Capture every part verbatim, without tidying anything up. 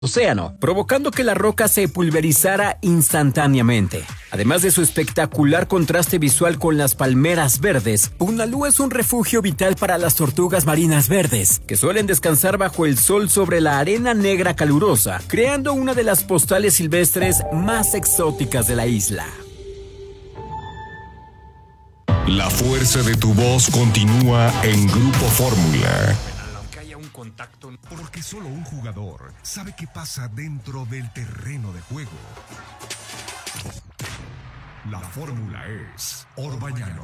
océano, provocando que la roca se pulverizara instantáneamente. Además de su espectacular contraste visual con las palmeras verdes, Punalú es un refugio vital para las tortugas marinas verdes, que suelen descansar bajo el sol sobre la arena negra calurosa, creando una de las postales silvestres más exóticas de la isla. La fuerza de tu voz continúa en Grupo Fórmula. Contacto, porque solo un jugador sabe qué pasa dentro del terreno de juego. La fórmula es Orbañanos.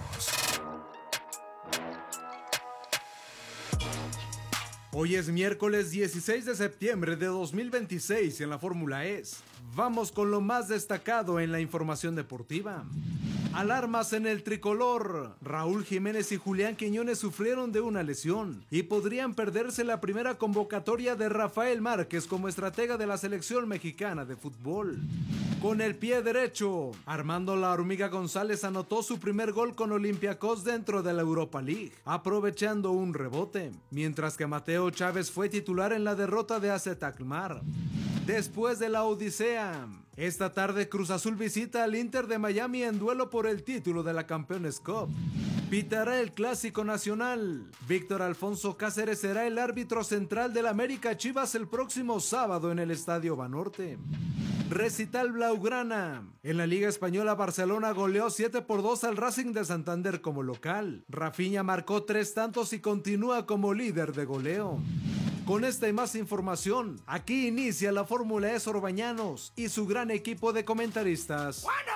Hoy es miércoles dieciséis de septiembre de dos mil veintiséis y en la Fórmula es. Vamos con lo más destacado en la información deportiva. Alarmas en el tricolor. Raúl Jiménez y Julián Quiñones sufrieron de una lesión y podrían perderse la primera convocatoria de Rafael Márquez como estratega de la selección mexicana de fútbol. Con el pie derecho, Armando La Hormiga González anotó su primer gol con Olympiacos dentro de la Europa League, aprovechando un rebote, mientras que Mateo Chávez fue titular en la derrota de A Z Alkmaar. Después de la odisea, esta tarde Cruz Azul visita al Inter de Miami en duelo por el título de la Campeones Cup. Pitará el Clásico Nacional. Víctor Alfonso Cáceres será el árbitro central del América Chivas el próximo sábado en el Estadio Banorte. Recital Blaugrana. En la Liga Española, Barcelona goleó siete por dos al Racing de Santander como local. Rafinha marcó tres tantos y continúa como líder de goleo. Con esta y más información, aquí inicia la Fórmula E Orbañanos y su gran equipo de comentaristas. ¡Bueno!